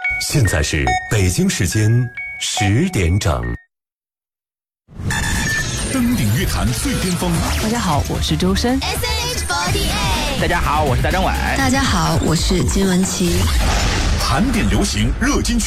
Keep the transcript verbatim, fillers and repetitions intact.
现在是北京时间十点整。 登顶乐坛最巅峰。 大家好，我是周深。 S H 四十八。 大家好，我是大张伟。 大家好，我是金玟岐。 盘点流行热金曲。